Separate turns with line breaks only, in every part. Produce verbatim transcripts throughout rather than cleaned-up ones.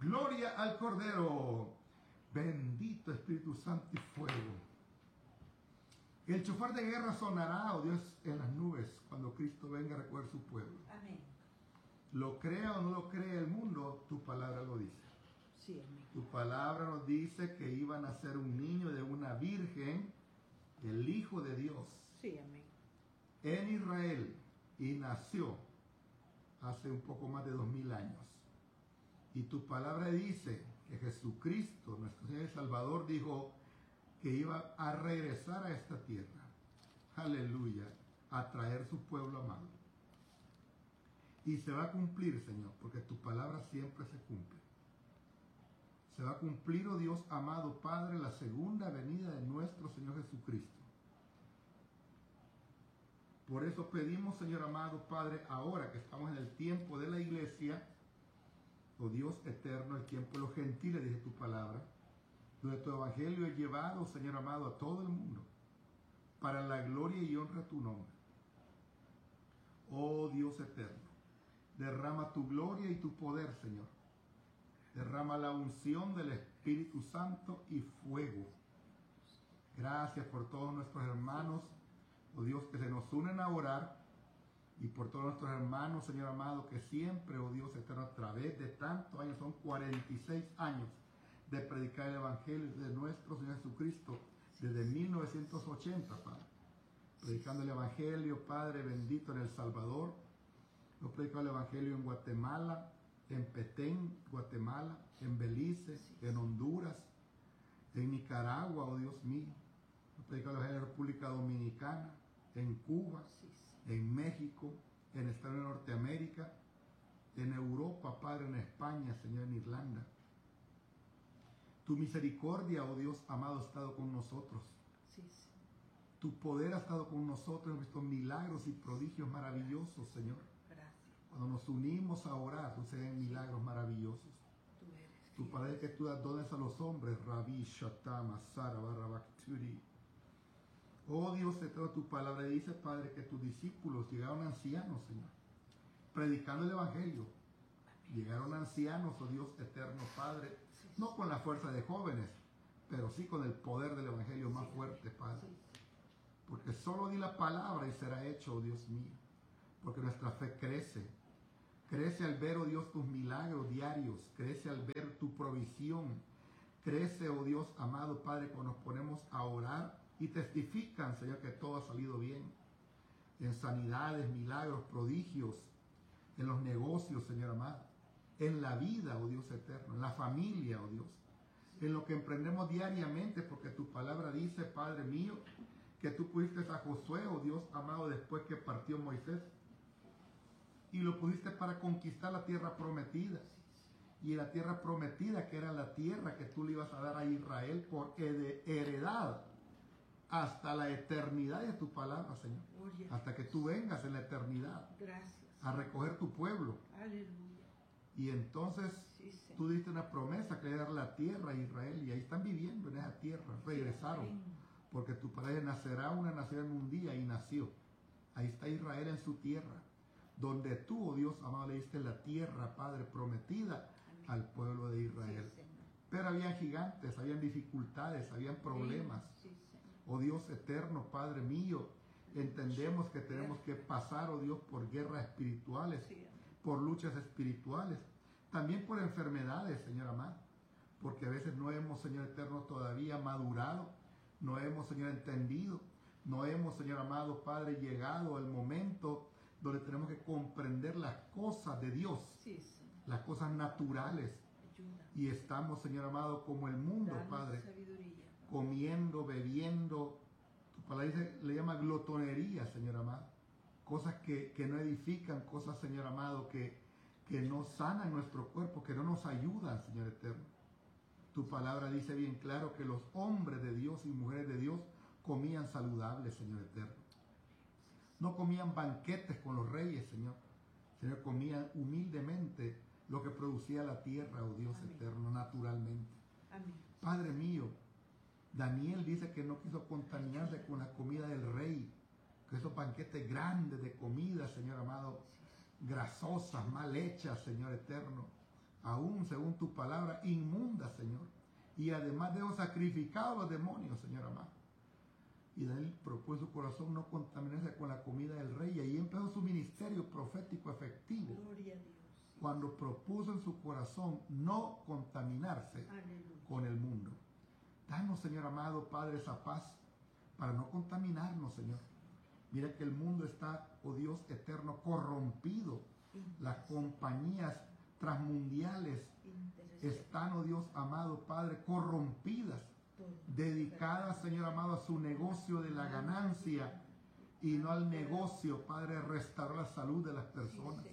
Gloria al Cordero. Bendito Espíritu Santo y fuego. El chofar de guerra sonará, oh Dios, en las nubes cuando Cristo venga a recoger su pueblo.
Amén.
Lo crea o no lo cree el mundo, tu palabra lo dice.
Sí, amén.
Tu palabra nos dice que iba a nacer un niño de una virgen, el Hijo de Dios,
Sí, amén.
en Israel, y nació hace un poco más de dos mil años. Y tu palabra dice que Jesucristo, nuestro Señor y Salvador, dijo que iba a regresar a esta tierra, aleluya, a traer su pueblo amado. Y se va a cumplir, Señor, porque tu palabra siempre se cumple. Se va a cumplir, oh Dios amado Padre, la segunda venida de nuestro Señor Jesucristo. Por eso pedimos, Señor amado Padre, ahora que estamos en el tiempo de la iglesia, oh Dios eterno, el tiempo de los gentiles, dice tu palabra, donde tu evangelio es llevado, Señor amado, a todo el mundo, para la gloria y honra de tu nombre. Oh Dios eterno, derrama tu gloria y tu poder, Señor. Derrama la unción del Espíritu Santo y fuego. Gracias por todos nuestros hermanos, oh Dios, que se nos unen a orar, y por todos nuestros hermanos, Señor amado, que siempre, oh Dios eterno, a través de tantos años, son cuarenta y seis años de predicar el Evangelio de nuestro Señor Jesucristo, desde mil novecientos ochenta, Padre. Predicando el Evangelio, Padre bendito, en El Salvador. Hemos predicado el Evangelio en Guatemala, en Petén, Guatemala, en Belice, en Honduras, en Nicaragua, oh Dios mío. Hemos predicado el Evangelio en República Dominicana, en Cuba, en México, en Estados Unidos de Norteamérica, en Europa, Padre, en España, Señor, en Irlanda. Tu misericordia, oh Dios amado, ha estado con nosotros.
Sí, sí.
Tu poder ha estado con nosotros. Hemos visto milagros y prodigios maravillosos, Señor.
Gracias.
Cuando nos unimos a orar, suceden milagros maravillosos.
Tú eres.
Tu Padre, que tú das dones a los hombres. Rabbi Shatama Sara Barrabakturi. Oh Dios eterno, tu palabra dice, Padre, que tus discípulos llegaron ancianos, Señor, predicando el Evangelio. Llegaron ancianos, oh Dios eterno, Padre, no con la fuerza de jóvenes, pero sí con el poder del Evangelio más fuerte, Padre. Porque solo di la palabra y será hecho, oh Dios mío. Porque nuestra fe crece. Crece al ver, oh Dios, tus milagros diarios. Crece al ver tu provisión. Crece, oh Dios amado, Padre, cuando nos ponemos a orar y testifican, Señor, que todo ha salido bien. En sanidades, milagros, prodigios. En los negocios, Señor amado. En la vida, oh Dios eterno. En la familia, oh Dios. En lo que emprendemos diariamente, porque tu palabra dice, Padre mío, que tú pusiste a Josué, oh Dios amado, después que partió Moisés. Y lo pusiste para conquistar la tierra prometida. Y la tierra prometida, que era la tierra que tú le ibas a dar a Israel por heredad hasta la eternidad de tu palabra, Señor. Hasta que tú vengas en la eternidad.
Gracias.
A recoger tu pueblo.
Aleluya.
Y entonces
Sí, Señor.
tú diste una promesa que le dar la tierra a Israel. Y ahí están viviendo en esa tierra. Regresaron.
Amén.
Porque tu Padre nacerá una nación en un día, y nació. Ahí está Israel en su tierra. Donde tú, oh Dios amado, le diste la tierra, Padre, prometida
Amén.
al pueblo de Israel.
Sí, Señor.
Pero habían gigantes, habían dificultades, habían problemas.
Sí, Señor.
Oh Dios eterno, Padre mío, entendemos que tenemos que pasar, oh Dios, por guerras espirituales,
Sí, amén.
por luchas espirituales, también por enfermedades, Señor amado, porque a veces no hemos, Señor eterno, todavía madurado, no hemos, Señor, entendido, no hemos, Señor amado, Padre, llegado al momento donde tenemos que comprender las cosas de Dios,
Sí, Señor.
las cosas naturales,
Ayuda.
y estamos, Señor amado, como el mundo,
Danos
Padre,
sabiduría.
comiendo, bebiendo. Tu palabra dice, le llama glotonería, Señor amado. Cosas que, que no edifican, cosas, Señor amado, que, que no sanan nuestro cuerpo, que no nos ayudan, Señor eterno. Tu palabra dice bien claro que los hombres de Dios y mujeres de Dios comían saludables, Señor eterno. No comían banquetes con los reyes, Señor. Señor, comían humildemente lo que producía la tierra, oh Dios
Amén.
eterno, naturalmente.
Amén.
Padre mío, Daniel dice que no quiso contaminarse con la comida del rey, que esos banquetes grandes de comida, Señor amado, grasosas, mal hechas, Señor eterno, aún según tu palabra, inmunda, Señor. Y además de eso, sacrificado a los demonios, Señor amado. Y Daniel propuso su corazón no contaminarse con la comida del rey. Y ahí empezó su ministerio profético efectivo.
Gloria a Dios.
Cuando propuso en su corazón no contaminarse
Aleluya.
con el mundo. Danos, Señor amado, Padre, esa paz para no contaminarnos, Señor. Mira que el mundo está, oh Dios eterno, corrompido. Las compañías transmundiales están, oh Dios amado, Padre, corrompidas, dedicadas, Señor amado, a su negocio de la ganancia y no al negocio, Padre, de restaurar la salud de las personas.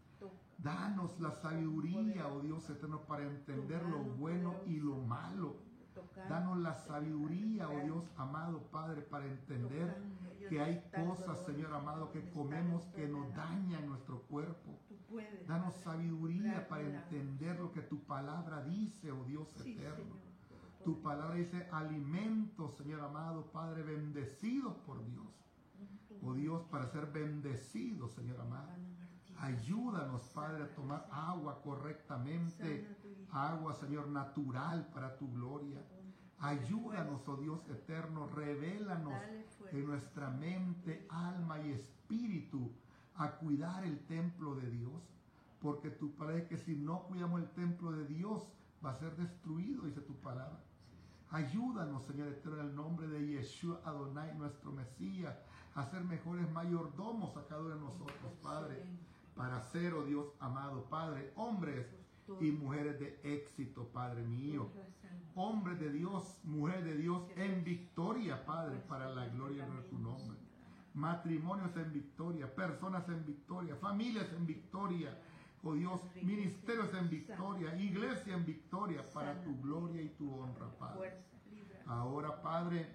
Danos la sabiduría, oh Dios eterno, para entender lo bueno y lo malo. Danos la sabiduría, oh Dios amado Padre, para entender que hay cosas, Señor amado, que comemos que nos dañan nuestro cuerpo. Danos sabiduría para entender lo que tu palabra dice, oh Dios eterno. Tu palabra dice alimentos, Señor amado Padre, bendecidos por Dios. Oh Dios, para ser bendecidos, Señor amado. Ayúdanos, Padre, a tomar agua correctamente, agua, Señor, natural para tu gloria. Ayúdanos, oh Dios eterno, revélanos en nuestra mente, alma y espíritu a cuidar el templo de Dios, porque tu palabra es que si no cuidamos el templo de Dios va a ser destruido, dice tu palabra. Ayúdanos, Señor eterno, en el nombre de Yeshua Adonai, nuestro Mesías, a ser mejores mayordomos a cada uno de nosotros, Padre, para ser, oh Dios amado, Padre, hombres y mujeres de éxito, Padre mío. Hombres de Dios, mujeres de Dios en victoria, Padre, para la gloria de tu nombre. Matrimonios en victoria, personas en victoria, familias en victoria, oh Dios, ministerios en victoria, iglesia en victoria, para tu gloria y tu honra, Padre. Ahora, Padre,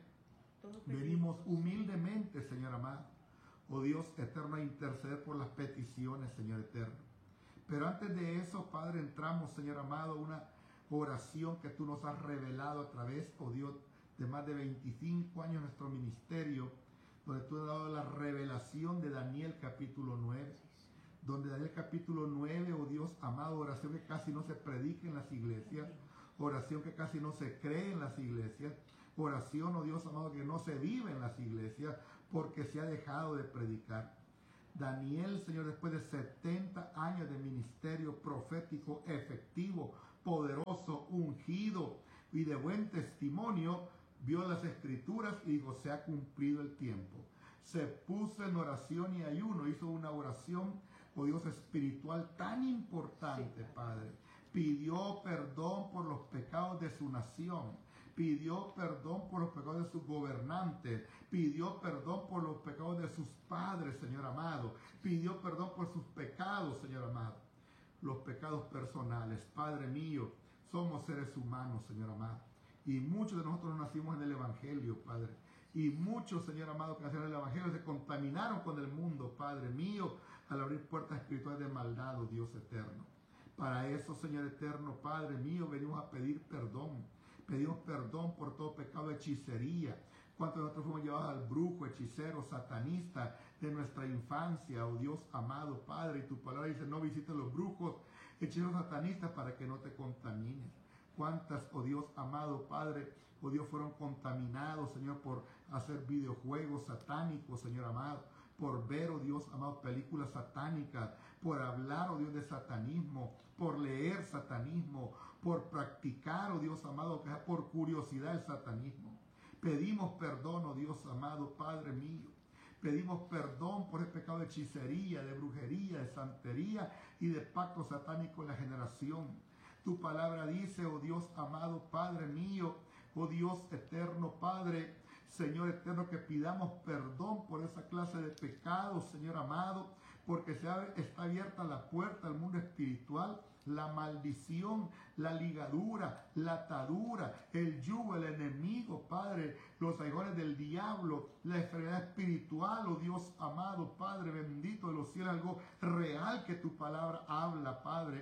venimos humildemente, Señor amado, oh Dios eterno, a interceder por las peticiones, Señor eterno. Pero antes de eso, Padre, entramos, Señor amado, una oración que tú nos has revelado a través, oh Dios, de más de veinticinco años en nuestro ministerio, donde tú has dado la revelación de Daniel capítulo nueve, donde Daniel capítulo nueve, oh Dios amado, oración que casi no se predica en las iglesias, oración que casi no se cree en las iglesias, oración, oh Dios amado, que no se vive en las iglesias porque se ha dejado de predicar. Daniel, Señor, después de setenta años de ministerio profético efectivo, poderoso, ungido y de buen testimonio, vio las escrituras y dijo, se ha cumplido el tiempo. Se puso en oración y ayuno, hizo una oración, oh Dios, espiritual tan importante, Padre. Pidió perdón por los pecados de su nación. Pidió perdón por los pecados de sus gobernantes, pidió perdón por los pecados de sus padres, Señor amado, pidió perdón por sus pecados, Señor amado, los pecados personales. Padre mío, somos seres humanos, Señor amado, y muchos de nosotros nacimos en el Evangelio, Padre, y muchos, Señor amado, que nacieron en el Evangelio se contaminaron con el mundo, Padre mío, al abrir puertas espirituales de maldad, oh Dios eterno. Para eso, Señor eterno, Padre mío, venimos a pedir perdón. Pedimos perdón por todo pecado de hechicería. Cuántos de nosotros fuimos llevados al brujo, hechicero, satanista de nuestra infancia, oh Dios amado Padre. Y tu palabra dice, no visites los brujos, hechiceros, satanistas para que no te contamines. Cuántas, oh Dios amado Padre, oh Dios, fueron contaminados, Señor, por hacer videojuegos satánicos, Señor amado. Por ver, oh Dios amado, películas satánicas, por hablar, oh Dios, de satanismo, por leer satanismo, por practicar, oh Dios amado, por curiosidad el satanismo. Pedimos perdón, oh Dios amado, Padre mío. Pedimos perdón por el pecado de hechicería, de brujería, de santería y de pacto satánico en la generación. Tu palabra dice, oh Dios amado, Padre mío, oh Dios eterno, Padre, Señor eterno, que pidamos perdón por esa clase de pecados, Señor amado, porque se abre, está abierta la puerta al mundo espiritual, la maldición, la ligadura, la atadura, el yugo, el enemigo, Padre, los aguijones del diablo, la enfermedad espiritual, oh Dios amado, Padre bendito de los cielos, algo real que tu palabra habla, Padre.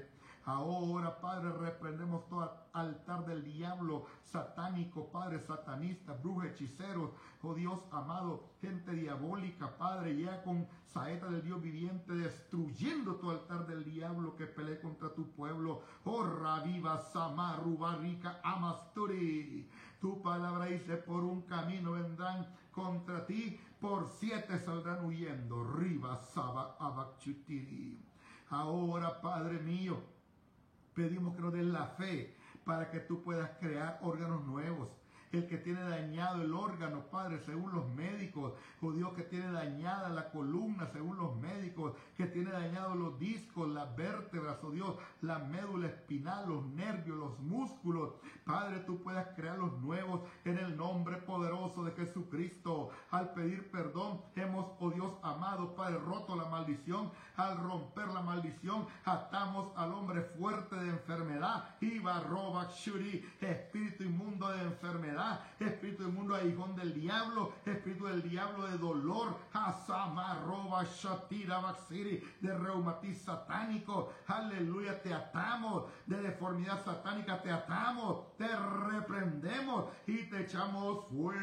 Ahora, Padre, reprendemos todo altar del diablo satánico, Padre, satanista, brujas, hechiceros, oh Dios amado, gente diabólica, Padre, ya con saeta del Dios viviente, destruyendo todo altar del diablo que pelee contra tu pueblo. Oh, Raviva, Samaru, Barrica, Amasturi. Tu palabra dice, por un camino vendrán contra ti, por siete saldrán huyendo. Riva, Saba, Abachutiri. Ahora, Padre mío, pedimos que nos des la fe para que tú puedas crear órganos nuevos. El que tiene dañado el órgano, Padre, según los médicos, oh Dios, que tiene dañada la columna, según los médicos, que tiene dañados los discos, las vértebras, oh Dios, la médula espinal, los nervios, los músculos. Padre, tú puedas crear los nuevos en el nombre poderoso de Jesucristo. Al pedir perdón, hemos, oh Dios amado, Padre, roto la maldición. Al romper la maldición, atamos al hombre fuerte de enfermedad. Iba, roba, shuri, espíritu inmundo de enfermedad. Espíritu inmundo aguijón del diablo, espíritu del diablo de dolor, asama, roba, shatira, baxiri, de reumatismo satánico, aleluya, te atamos, de deformidad satánica te atamos, te reprendemos y te echamos fuera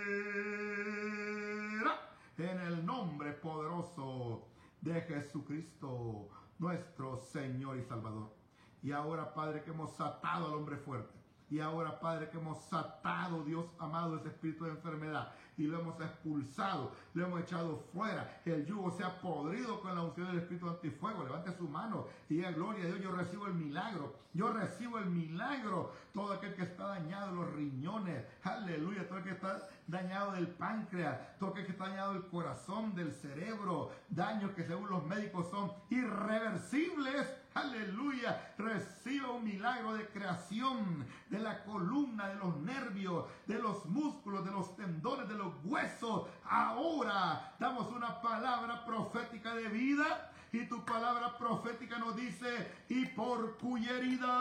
en el nombre poderoso de Jesucristo, nuestro Señor y Salvador. Y ahora, Padre, que hemos atado al hombre fuerte, y ahora, Padre, que hemos atado, Dios amado, ese espíritu de enfermedad y lo hemos expulsado, lo hemos echado fuera. El yugo se ha podrido con la unción del espíritu antifuego. Levante su mano y diga, gloria a Dios, yo recibo el milagro. Yo recibo el milagro. Todo aquel que está dañado en los riñones, aleluya, todo aquel que está dañado del páncreas, todo aquel que está dañado del corazón, del cerebro, daños que según los médicos son irreversibles. Aleluya, reciba un milagro de creación de la columna, de los nervios, de los músculos, de los tendones, de los huesos. Ahora damos una palabra profética de vida y tu palabra profética nos dice, y por cuya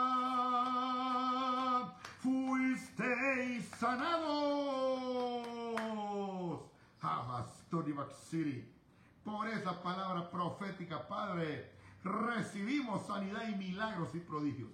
herida fuisteis sanados. Por esa palabra profética, Padre, recibimos sanidad y milagros y prodigios.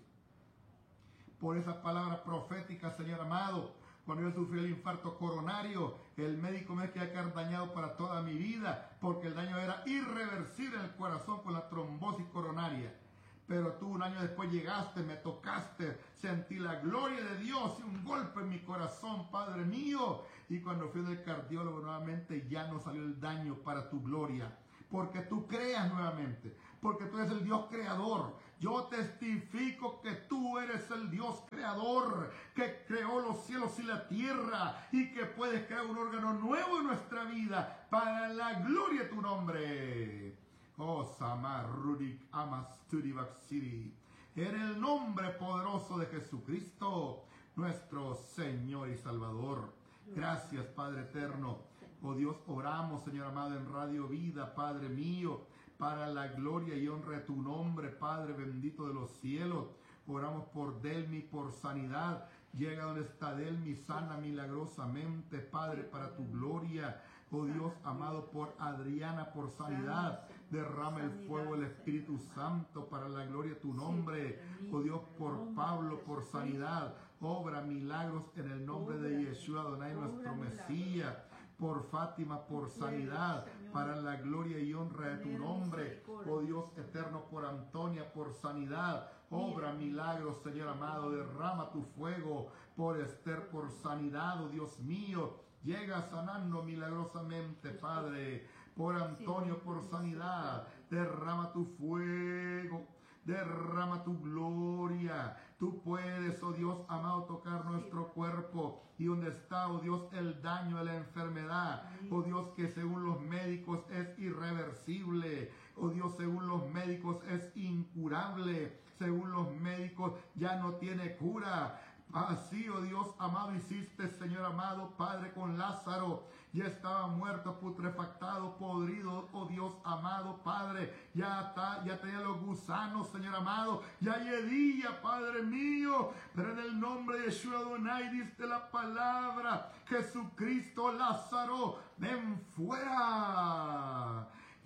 Por esa palabra profética, Señor amado, cuando yo sufrí el infarto coronario, el médico me decía que quedar dañado para toda mi vida, porque el daño era irreversible en el corazón con la trombosis coronaria. Pero tú un año después llegaste, me tocaste, sentí la gloria de Dios y un golpe en mi corazón, Padre mío. Y cuando fui del cardiólogo nuevamente ya no salió el daño para tu gloria. Porque tú creas nuevamente, porque tú eres el Dios creador. Yo testifico que tú eres el Dios creador, que creó los cielos y la tierra, y que puedes crear un órgano nuevo en nuestra vida, para la gloria de tu nombre. Oh, Samar, Rudik, Amasturi, Baxiri. En el nombre poderoso de Jesucristo, nuestro Señor y Salvador. Gracias, Padre eterno. Oh Dios, oramos, Señor amado, en Radio Vida, Padre mío, para la gloria y honra de tu nombre, Padre bendito de los cielos. Oramos por Delmi, por sanidad. Llega donde está Delmi, sana milagrosamente, Padre, para tu gloria. Oh Dios amado, por Adriana, por sanidad. Derrama el fuego del Espíritu Santo para la gloria de tu nombre. Oh Dios, por Pablo, por sanidad. Obra milagros en el nombre de Yeshua Adonai, nuestro Mesías. Por Fátima, por sanidad, para la gloria y honra de tu nombre. Oh Dios eterno, por Antonia, por sanidad. Obra milagros, Señor amado, derrama tu fuego. Por Esther, por sanidad, oh Dios mío. Llega sanando milagrosamente, Padre. Por Antonio, por sanidad. Derrama tu fuego. Derrama tu gloria. Tú puedes, oh Dios amado, tocar nuestro cuerpo. Y donde está, oh Dios, el daño de la enfermedad. Oh Dios, que según los médicos es irreversible. Oh Dios, según los médicos es incurable. Según los médicos ya no tiene cura. Así, oh Dios amado, hiciste, Señor amado, Padre, con Lázaro. Ya estaba muerto, putrefactado, podrido, oh Dios amado, Padre. Ya está, ya tenía los gusanos, Señor amado. Ya hedía, Padre mío. Pero en el nombre de Yeshua Adonai diste la palabra. Jesucristo, Lázaro, ven fuera.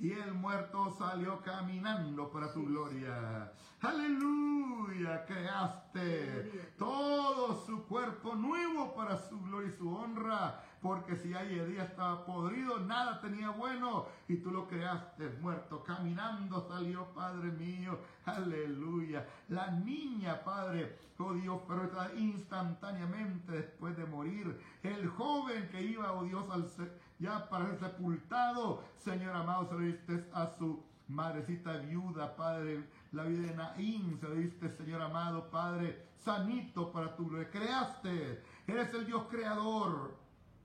y el muerto salió caminando para tu gloria. Aleluya, creaste todo su cuerpo nuevo para su gloria y su honra, porque si ayer día estaba podrido, nada tenía bueno, y tú lo creaste muerto, caminando salió, Padre mío. Aleluya. La niña, Padre, oh Dios, pero está instantáneamente después de morir. El joven que iba, oh Dios, al ya para ser sepultado, Señor amado, se lo diste a su madrecita viuda, Padre. La vida de Naín se lo diste, Señor amado, Padre, sanito para tu gloria. Creaste, eres el Dios creador.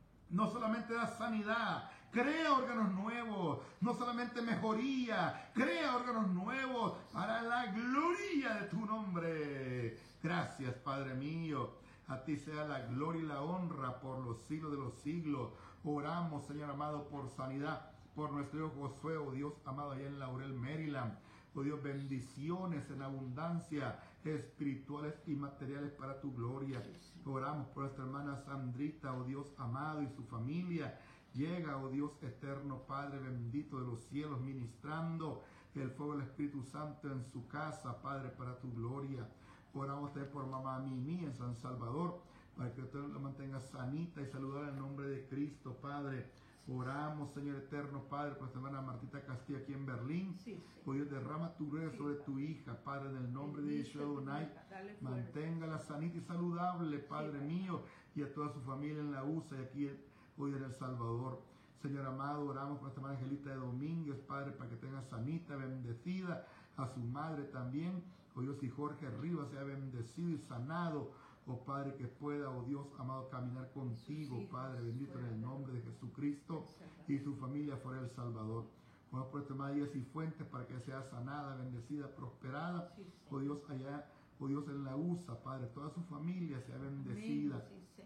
No solamente da sanidad, crea órganos nuevos, no solamente mejoría, crea órganos nuevos para la gloria de tu nombre. Gracias, Padre mío. A ti sea la gloria y la honra por los siglos de los siglos. Oramos, Señor amado, por sanidad, por nuestro hijo Josué, oh Dios amado, allá en Laurel, Maryland. Oh Dios, bendiciones en abundancia, espirituales y materiales para tu gloria. Oramos por nuestra hermana Sandrita, oh Dios amado, y su familia. Llega, oh Dios eterno, Padre bendito de los cielos, ministrando el fuego del Espíritu Santo en su casa, Padre, para tu gloria. Oramos también por mamá Mimi en San Salvador, para que usted la mantenga sanita y saludable en el nombre de Cristo, Padre. Oramos, Señor eterno, Padre, por nuestra hermana Martita Castillo aquí en Berlín. Sí, sí. Oh Dios, derrama tu gloria sí, sobre tu hija, Padre, en el nombre de Yeshua Adonai. Manténgala sanita y saludable, Padre sí, mío, y a toda su familia en la U S A y aquí hoy en El Salvador. Señor amado, oramos por nuestra hermana Angelita de Domínguez, Padre, para que tenga sanita, bendecida, a su madre también. Oh Dios, y Jorge Rivas sea bendecido y sanado. Oh Padre, que pueda, oh Dios amado, caminar contigo, Padre, bendito en el nombre de Jesucristo y su familia fuera El Salvador. Vamos por esta madre y Fuentes para que sea sanada, bendecida, prosperada. Oh Dios, allá, oh Dios, en la U S A, Padre, toda su familia sea bendecida.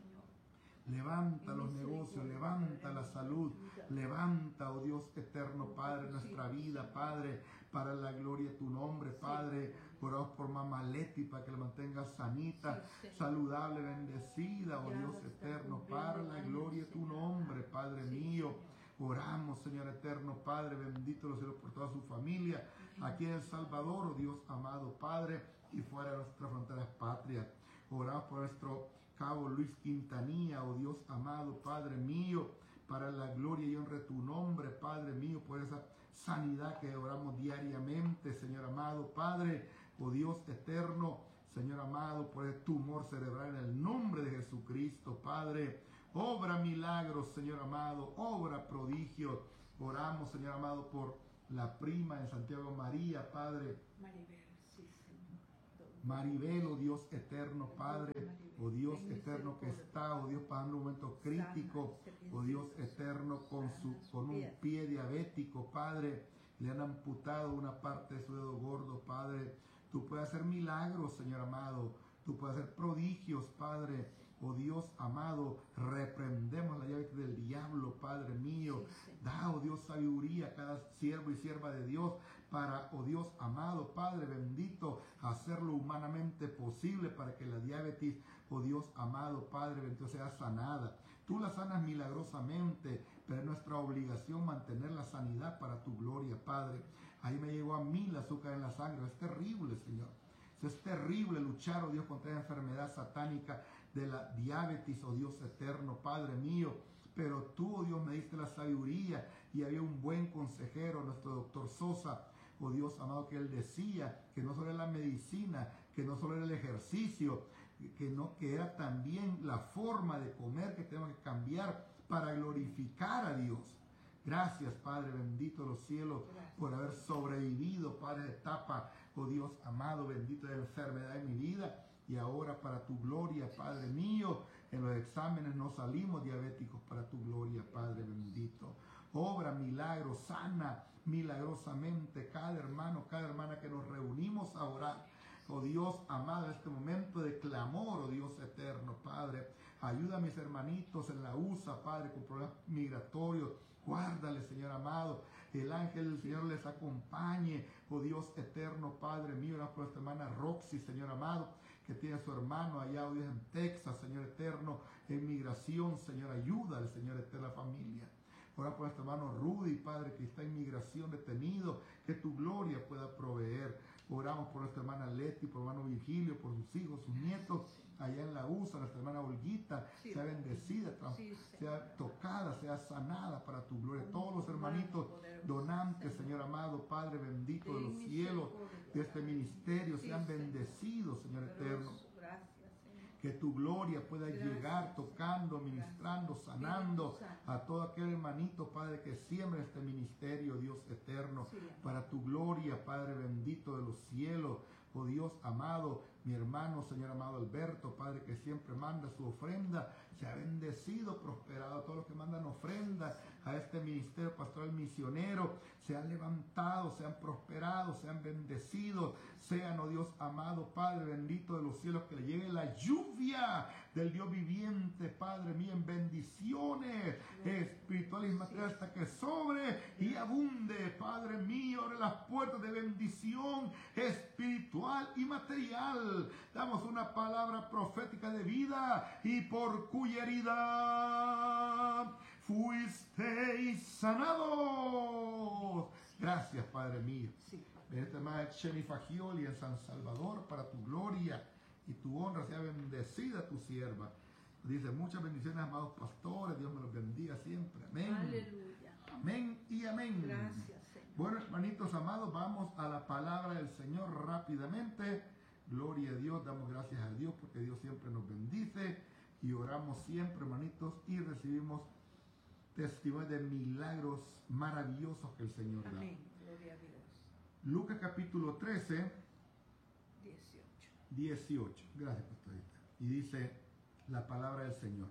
Levanta los negocios, levanta la salud, levanta, oh Dios eterno, Padre, nuestra vida, Padre, para la gloria de tu nombre, Padre. Oramos por mamá Leti para que la mantenga sanita, saludable, bendecida, oh Dios eterno, para la gloria de tu nombre, Padre mío. Oramos, Señor eterno, Padre, bendito los cielos por toda su familia, aquí en El Salvador, oh Dios amado, Padre, y fuera de nuestras fronteras patrias. Oramos por nuestro Cabo Luis Quintanilla, oh Dios amado, Padre mío, para la gloria y honra de tu nombre, Padre mío, por esa sanidad que oramos diariamente, Señor amado, Padre, oh Dios eterno, Señor amado, por el tumor cerebral en el nombre de Jesucristo, Padre, obra milagros, Señor amado, obra prodigio. Oramos, Señor amado, por la prima en Santiago María, Padre. Maribel, sí, Señor. Maribel, oh Dios eterno, Padre, oh Dios eterno que está, oh Dios, pasando un momento crítico, oh Dios eterno, con, su, con un pie diabético, Padre, le han amputado una parte de su dedo gordo, Padre. Tú puedes hacer milagros, Señor amado, tú puedes hacer prodigios, Padre, oh Dios amado, reprendemos la llave del diablo, Padre mío. Da, oh Dios, sabiduría a cada siervo y sierva de Dios para, oh Dios amado, Padre bendito, hacerlo humanamente posible para que la diabetes, oh Dios amado, Padre bendito, sea sanada. Tú la sanas milagrosamente, pero es nuestra obligación mantener la sanidad para tu gloria, Padre. Ahí me llegó a mí el azúcar en la sangre. Es terrible, Señor. Es terrible luchar, oh Dios, contra la enfermedad satánica de la diabetes, oh Dios eterno, Padre mío. Pero tú, oh Dios, me diste la sabiduría y había un buen consejero, nuestro doctor Sosa, oh Dios amado, que él decía que no solo era la medicina, que no solo era el ejercicio, que, no, que era también la forma de comer que tenemos que cambiar para glorificar a Dios. Gracias, Padre bendito de los cielos, gracias por haber sobrevivido, Padre, etapa, oh Dios amado, bendito de la enfermedad en mi vida. Y ahora para tu gloria, Padre mío, en los exámenes no salimos diabéticos, para tu gloria, Padre bendito. Obra milagro, sana milagrosamente cada hermano, cada hermana que nos reunimos a orar. Oh Dios amado, en este momento de clamor, oh Dios eterno, Padre, ayuda a mis hermanitos en la U S A, Padre, con problemas migratorios. Guárdale, Señor amado, el ángel del Señor les acompañe, oh Dios eterno, Padre mío. Oramos por nuestra hermana Roxy, Señor amado, que tiene a su hermano allá, oh Dios, en Texas, Señor eterno, en migración, Señor, ayuda al Señor eterno, la familia. Ora por nuestro hermano Rudy, Padre, que está en migración detenido, que tu gloria pueda proveer. Oramos por nuestra hermana Leti, por hermano Virgilio, por sus hijos, sus nietos, allá en la U S A, nuestra hermana Olguita,
Sí,
sea bendecida,
sí,
sea tocada, sea sanada para tu gloria. Todos los hermanitos donantes, Señor amado, Padre bendito de los cielos, de este ministerio, sean bendecidos, Señor eterno. Que tu gloria pueda llegar tocando, ministrando, sanando a todo aquel hermanito, Padre, que siembra este ministerio, Dios eterno, para tu gloria, Padre bendito de los cielos. Oh Dios amado, mi hermano, Señor amado Alberto, Padre, que siempre manda su ofrenda, sea bendecido, prosperado. Todos los que mandan ofrenda a este ministerio pastoral misionero, sean levantados, sean prosperados, sean bendecidos, sean, oh Dios amado, Padre bendito de los cielos, que le llegue la lluvia del Dios viviente, Padre mío, en bendiciones espirituales y materiales, hasta que sobre y abunde, Padre mío, abre las puertas de bendición espiritual y material. Damos una palabra profética de vida, y por cuya herida fuisteis sanados. Gracias, Padre mío.
Sí.
Esta hermana Cheni Fagioli en San Salvador, para tu gloria y tu honra sea bendecida tu sierva. Dice, muchas bendiciones, amados pastores. Dios me los bendiga siempre. Amén.
Aleluya.
Amén y amén.
Gracias, Señor.
Bueno, hermanitos amados, vamos a la palabra del Señor rápidamente. Gloria a Dios, damos gracias a Dios porque Dios siempre nos bendice, y oramos siempre, hermanitos, y recibimos testimonios de milagros maravillosos que el Señor da.
Amén. Gloria a Dios.
Lucas capítulo trece,
dieciocho.
dieciocho. Gracias, pastorita. Y dice la palabra del Señor.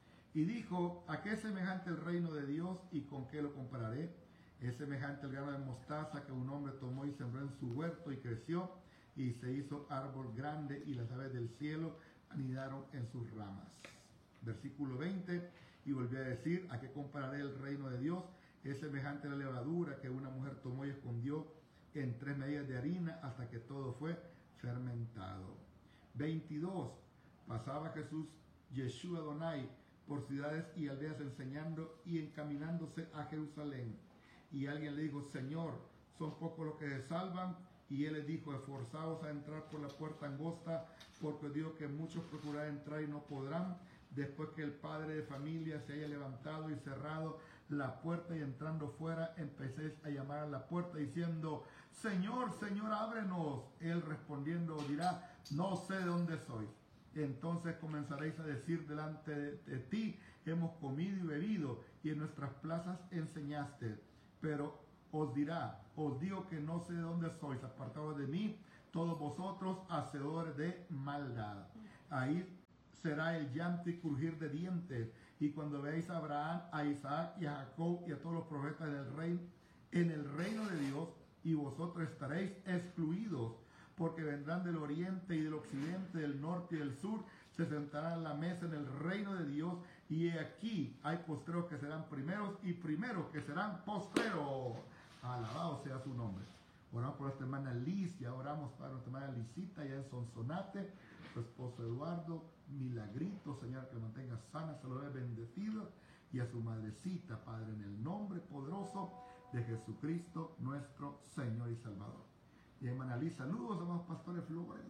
Y dijo, ¿a qué es semejante el reino de Dios y con qué lo compararé? Es semejante el grano de mostaza que un hombre tomó y sembró en su huerto y creció y se hizo árbol grande, y las aves del cielo anidaron en sus ramas. Versículo veinte, y volvió a decir, ¿a qué compararé el reino de Dios? Es semejante a la levadura que una mujer tomó y escondió en tres medidas de harina hasta que todo fue fermentado. veintidós, pasaba Jesús, Yeshua Adonai, por ciudades y aldeas enseñando y encaminándose a Jerusalén. Y alguien le dijo, Señor, ¿son pocos los que se salvan? Y él les dijo, esforzaos a entrar por la puerta angosta, porque digo que muchos procurarán entrar y no podrán. Después que el padre de familia se haya levantado y cerrado la puerta, y entrando fuera empecéis a llamar a la puerta diciendo, Señor, Señor, ábrenos. Él respondiendo dirá, no sé de dónde sois. Entonces comenzaréis a decir delante de, de ti, hemos comido y bebido, y en nuestras plazas enseñaste. Pero os dirá, os digo que no sé de dónde sois, apartados de mí, todos vosotros hacedores de maldad. Ahí será el llanto y crujir de dientes, y cuando veáis a Abraham, a Isaac y a Jacob y a todos los profetas del reino, en el reino de Dios, y vosotros estaréis excluidos, porque vendrán del oriente y del occidente, del norte y del sur, se sentarán a la mesa en el reino de Dios, y aquí hay postreros que serán primeros y primeros que serán postreros. Alabado sea su nombre. Oramos por nuestra hermana Liz, ya oramos para nuestra hermana Lisita, ya en Sonsonate, su esposo Eduardo, Milagrito, Señor, que mantenga sana, saludable, bendecida, y a su madrecita, Padre, en el nombre poderoso de Jesucristo, nuestro Señor y Salvador. Y hermana Liz, saludos, amados pastores Flores.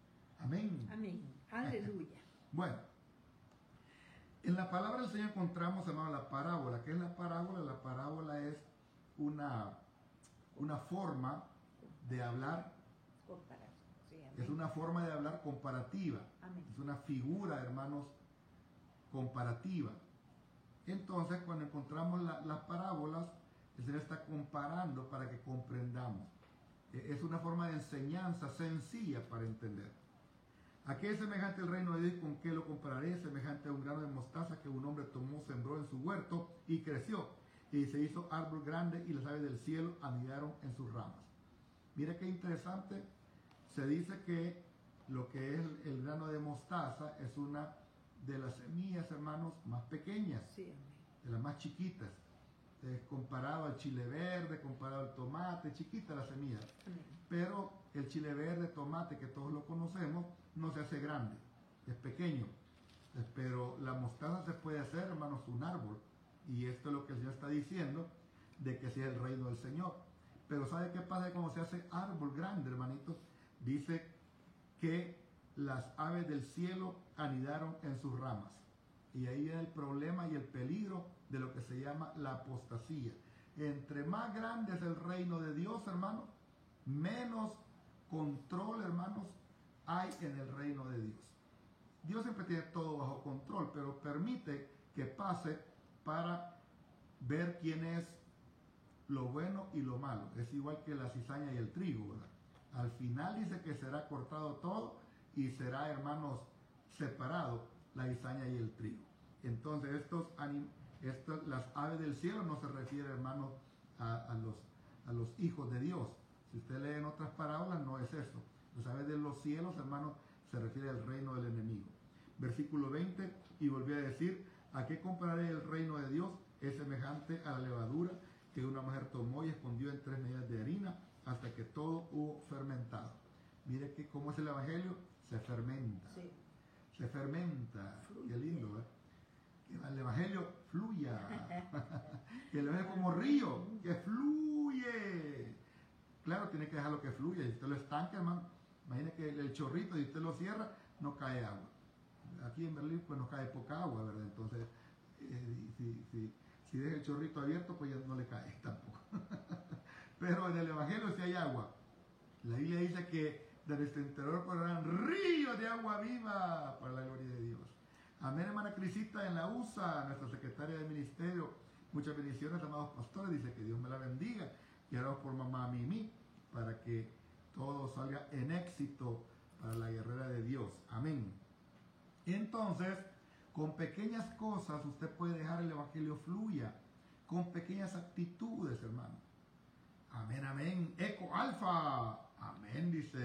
Amén.
Amén. Aleluya.
Bueno, en la palabra del Señor encontramos, hermano, la parábola. ¿Qué es la parábola? La parábola es una, una forma de hablar,
Comparar. Sí, amén.
es una forma de hablar comparativa.
Amén.
Es una figura, hermanos, comparativa. Entonces, cuando encontramos la, las parábolas, el Señor está comparando para que comprendamos. Es una forma de enseñanza sencilla para entender. ¿A qué es semejante el reino de Dios? ¿Con qué lo compararé? Semejante a un grano de mostaza que un hombre tomó, sembró en su huerto y creció, y se hizo árbol grande, y las aves del cielo anidaron en sus ramas. Mira qué interesante. Se dice que lo que es el, el grano de mostaza es una de las semillas, hermanos, más pequeñas,
Sí, amén.
de las más chiquitas. Eh, comparado al chile verde, comparado al tomate, chiquita la semilla.
Amén.
Pero el chile verde, tomate, que todos lo conocemos, no se hace grande, es pequeño. Pero la mostaza se puede hacer, hermanos, un árbol Y esto es lo que el Señor está diciendo, de que sea el reino del Señor. Pero ¿sabe qué pasa cuando se hace árbol grande, hermanitos? Dice que las aves del cielo anidaron en sus ramas. Y ahí es el problema y el peligro de lo que se llama la apostasía. Entre más grande es el reino de Dios, hermanos, menos control, hermanos, hay en el reino de Dios. Dios siempre tiene todo bajo control, pero permite que pase para ver quién es lo bueno y lo malo. Es igual que la cizaña y el trigo, ¿verdad? Al final dice que será cortado todo y será, hermanos, separado la cizaña y el trigo. Entonces estos, estos las aves del cielo no se refiere, hermanos, a, a, los, a los hijos de Dios. Si usted lee en otras parábolas, no es eso. Las aves de los cielos, hermanos, se refiere al reino del enemigo. Versículo veinte, y volvió a decir, ¿a qué compararé el reino de Dios? Es semejante a la levadura que una mujer tomó y escondió en tres medidas de harina hasta que todo hubo fermentado. Mire que cómo es el evangelio, se fermenta.
Sí.
Se fermenta.
Fluye.
Qué lindo, ¿eh? Que el evangelio fluya. Que el evangelio como río, que fluye. Claro, tiene que dejarlo que fluya. Si usted lo estanca, hermano, imagine que el, el chorrito, si usted lo cierra, no cae agua. Aquí en Berlín, pues no cae poca agua, ¿verdad? Entonces, eh, si, si, si deja el chorrito abierto, pues ya no le cae tampoco. Pero en el evangelio sí hay agua. La Biblia dice que de nuestro interior correrán ríos de agua viva para la gloria de Dios. Amén, hermana Crisita en la U S A, nuestra secretaria de ministerio. Muchas bendiciones, amados pastores. Dice que Dios me la bendiga. Y oramos por mamá Mimi para que todo salga en éxito para la guerrera de Dios. Amén. Entonces, con pequeñas cosas usted puede dejar el evangelio fluya. Con pequeñas actitudes, hermano. Amén, amén. Eco Alfa. Amén, dice.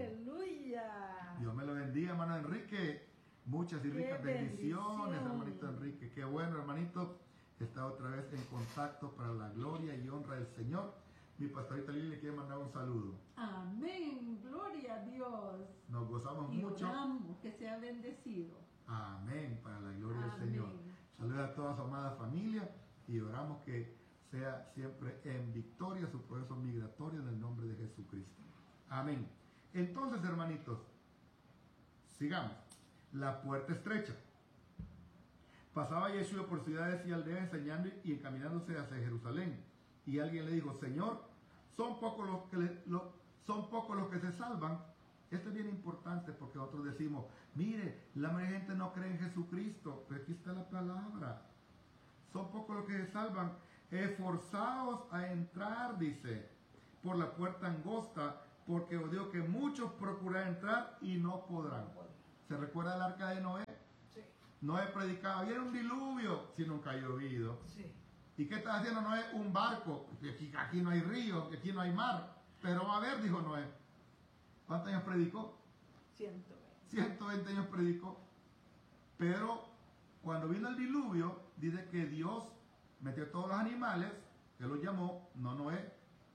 Aleluya.
Dios me lo bendiga, hermano Enrique. Muchas y
Qué
ricas bendiciones,
bendición.
hermanito Enrique. Qué bueno, hermanito. Está otra vez en contacto para la gloria y honra del Señor. Mi pastorita Lili le quiere mandar un saludo.
Amén, gloria a Dios.
Nos gozamos
Y
mucho.
oramos que sea bendecido.
Amén, para la gloria del
Amén.
Señor. Saludos a toda su amada familia y oramos que sea siempre en victoria su proceso migratorio en el nombre de Jesucristo. Amén. Entonces, hermanitos, sigamos. La puerta estrecha. Pasaba Yeshua por ciudades y aldeas enseñando y encaminándose hacia Jerusalén. Y alguien le dijo, Señor, son pocos los que, le, lo, son pocos los que se salvan. Esto es bien importante porque nosotros decimos, mire, la mayoría de gente no cree en Jesucristo, pero aquí está la palabra. Son pocos los que se salvan. Esforzaos a entrar, dice, por la puerta angosta, porque os digo que muchos procuran entrar y no podrán. ¿Se recuerda el arca de Noé?
Sí.
Noé predicaba, viene un diluvio, si nunca ha llovido.
Sí.
¿Y qué está haciendo Noé? Un barco. Aquí, aquí no hay río, aquí no hay mar. Pero va a haber, dijo Noé. ¿Cuántos años predicó?
ciento veinte.
ciento veinte años predicó. Pero cuando vino el diluvio, dice que Dios metió todos los animales, que los llamó, no Noé.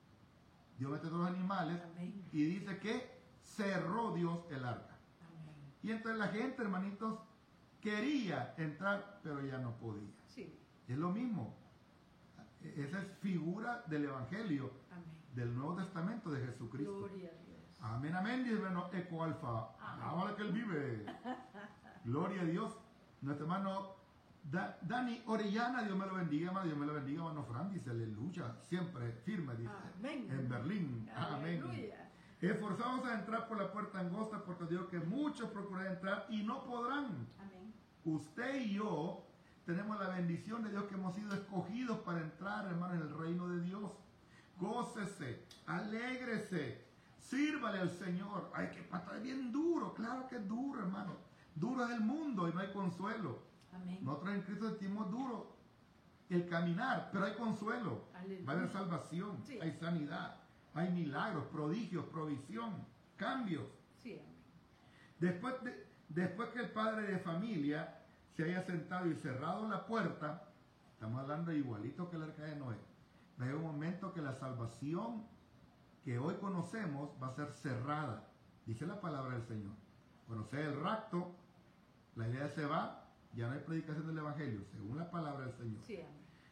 Dios metió todos los animales.
Amén.
Y dice que cerró Dios el arca.
Amén.
Y entonces la gente, hermanitos, quería entrar, pero ya no podía.
Sí.
Es lo mismo. Esa es figura del Evangelio,
Amén.
del Nuevo Testamento de Jesucristo.
Gloria a Dios.
Amén, amén, dice hermano Eco Alfa. Ahora que él vive. Gloria a Dios. Nuestro hermano Da- Dani Orellana, Dios me lo bendiga, hermano. Dios me lo bendiga, hermano Fran, dice aleluya. Siempre firme, dice.
Amén.
En Berlín. Amén.
Aleluya.
Esforzamos a entrar por la puerta angosta porque os digo que muchos procuran entrar y no podrán.
Amén.
Usted y yo tenemos la bendición de Dios que hemos sido escogidos para entrar, hermano, en el reino de Dios. Gócese, alégrese, sírvale al Señor. Ay, que pata, es bien duro, claro que es duro, hermano. Duro es el mundo y no hay consuelo.
Amén.
Nosotros en Cristo sentimos duro el caminar, pero hay consuelo.
Aleluya.
Va a haber salvación,
Sí.
hay sanidad, hay milagros, prodigios, provisión, cambios.
Sí, amén.
Después, de, después que el padre de familia se haya sentado y cerrado la puerta, estamos hablando igualito que el arca de Noé, va a haber un momento que la salvación que hoy conocemos va a ser cerrada, dice la palabra del Señor. Cuando sea el rapto, la idea se va, ya no hay predicación del Evangelio, según la palabra del Señor.
Sí, amén.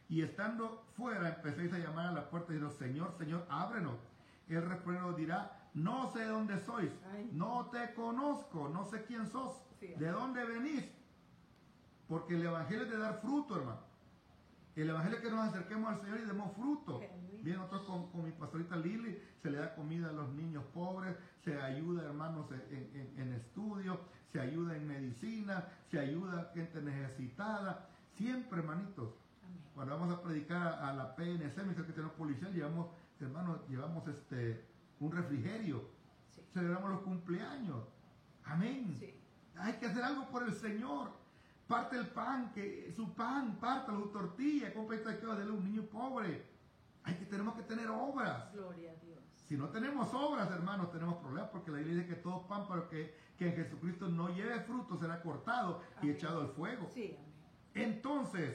Y estando fuera, empecéis a llamar a la puerta y digo, Señor, Señor, ábrenos. Él respondió, dirá, no sé dónde sois,
Ay.
no te conozco, no sé quién sos,
Sí.
de dónde venís. Porque el evangelio es de dar fruto, hermano. El evangelio es que nos acerquemos al Señor y demos fruto.
Aleluya.
Bien, nosotros con, con mi pastorita Lili, se le da comida a los niños pobres, se ayuda, hermanos, en, en, en estudio, se ayuda en medicina, se ayuda a gente necesitada. Siempre, hermanitos.
Amén.
Cuando vamos a predicar a, a la P N C, mientras que tenemos policial, llevamos, hermanos, llevamos este, un refrigerio.
Sí.
Celebramos los cumpleaños. Amén.
Sí.
Hay que hacer algo por el Señor. Parte el pan, que su pan, parte su tortilla, compra esta que darle a un niño pobre. Hay que, tenemos que tener obras.
Gloria a Dios.
Si no tenemos obras, hermanos, tenemos problemas, porque la Biblia dice que todo pan, pero que, que en Jesucristo no lleve fruto, será cortado y
Amén.
echado al fuego.
Sí, amén.
Entonces,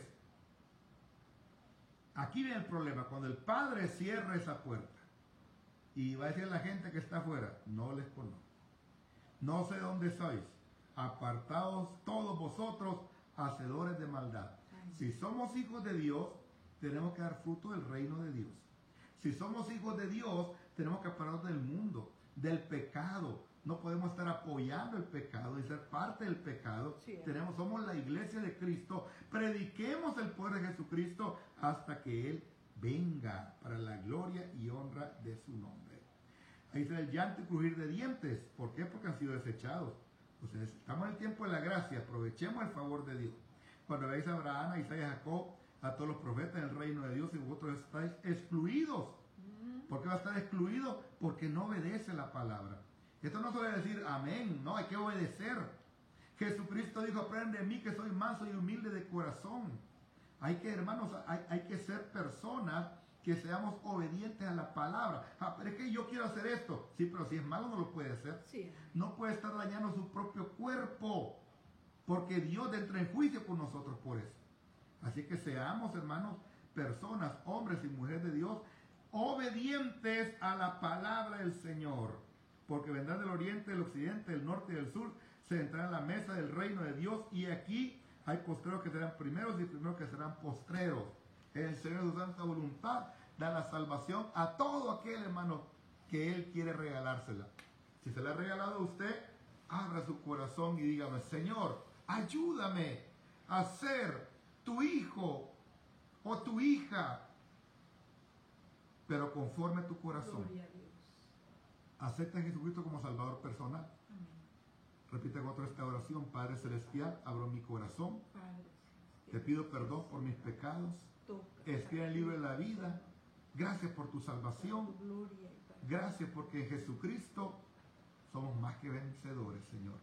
aquí viene el problema. Cuando el Padre cierra esa puerta y va a decir a la gente que está afuera, no les conozco. No sé dónde sois. Apartados todos vosotros, hacedores de maldad.
Ay.
Si somos hijos de Dios, tenemos que dar fruto del reino de Dios. Si somos hijos de Dios, tenemos que apartarnos del mundo, del pecado. No podemos estar apoyando el pecado y ser parte del pecado.
Sí.
Tenemos, somos la iglesia de Cristo. Prediquemos el poder de Jesucristo hasta que Él venga para la gloria y honra de su nombre. Ahí será el llanto y crujir de dientes. ¿Por qué? Porque han sido desechados. Entonces, estamos en el tiempo de la gracia. Aprovechemos el favor de Dios. Cuando veáis a Abraham, a Isaías, a Jacob, a todos los profetas en el reino de Dios, y vosotros estáis excluidos. ¿Por qué va a estar excluido? Porque no obedece la palabra. Esto no suele decir amén, no, hay que obedecer. Jesucristo dijo, aprende de mí que soy manso y humilde de corazón. Hay que, hermanos, hay, hay que ser personas que seamos obedientes a la palabra. Ah, pero es que yo quiero hacer esto. Sí, pero si es malo no lo puede hacer.
Sí.
No puede estar dañando su propio cuerpo, porque Dios entra en juicio con nosotros por eso. Así que seamos, hermanos, personas, hombres y mujeres de Dios, obedientes a la palabra del Señor. Porque vendrán del oriente, del occidente, del norte y del sur, se entrarán en la mesa del reino de Dios, y aquí hay postreros que serán primeros y primeros que serán postreros. El Señor de su santa voluntad da la salvación a todo aquel, hermano, que Él quiere regalársela. Si se la ha regalado a usted, abra su corazón y dígame, Señor, ayúdame a ser tu hijo o tu hija, pero conforme a tu corazón.
Gloria a Dios.
Acepta a Jesucristo como Salvador personal.
Amén.
Repite con otra esta oración. Padre Celestial, abro mi corazón.
Padre,
Te pido perdón por mis pecados.
toca.
Escribe el libro de la vida. Gracias por tu salvación.
Gloria y Padre.
Gracias porque en Jesucristo somos más que vencedores, Señor.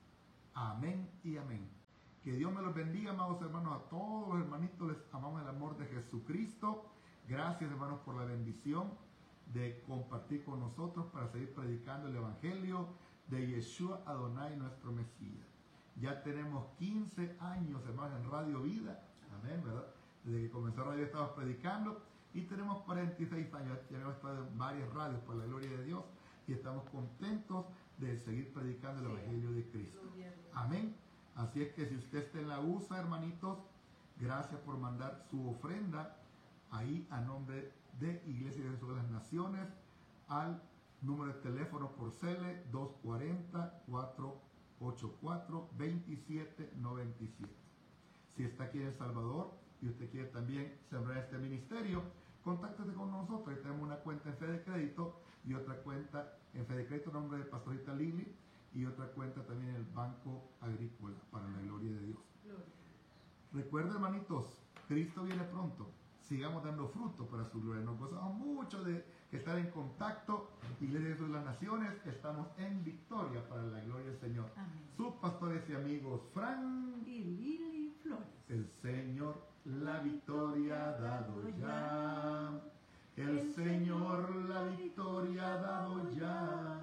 Amén y amén. Que Dios me los bendiga, amados hermanos. A todos los hermanitos les amamos el amor de Jesucristo. Gracias, hermanos, por la bendición de compartir con nosotros para seguir predicando el Evangelio de Yeshua Adonai, nuestro Mesías. Ya tenemos quince años, hermanos, en Radio Vida. Amén, ¿verdad? Desde que comenzó Radio estamos predicando. Y tenemos cuarenta y seis años. Ya hemos estado en varias radios por la gloria de Dios. Y estamos contentos de seguir predicando el Evangelio de Cristo.
Gloria a Dios.
Amén. Así es que si usted está en la U S A, hermanitos, gracias por mandar su ofrenda ahí a nombre de Iglesia de Jesús de las Naciones al número de teléfono por Cele dos cuatro cero, cuatro ocho cuatro, dos siete nueve siete. Si está aquí en El Salvador y usted quiere también sembrar este ministerio, contáctese con nosotros. Ahí tenemos una cuenta en Fede Crédito y otra cuenta en Fede Crédito en nombre de Pastorita Lili, y otra cuenta también en el Banco Agrícola, para la gloria de Dios.
Gloria.
Recuerden, hermanitos, Cristo viene pronto. Sigamos dando fruto para su gloria. Nos gozamos mucho de estar en contacto. Iglesia de Jesús de las Naciones, estamos en victoria para la gloria del Señor.
Amén.
Sus pastores y amigos, Fran.
Y Lili Flores.
El Señor la victoria ha dado ya. El Señor la victoria ha dado ya.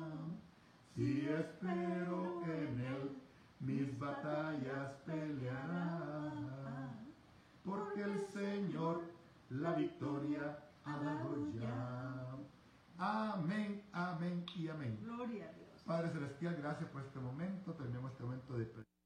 Si espero en Él, mis batallas peleará. Porque el Señor la victoria ha dado ya. Amén, amén y amén.
Gloria a Dios.
Padre Celestial, gracias por este momento. Terminamos este momento de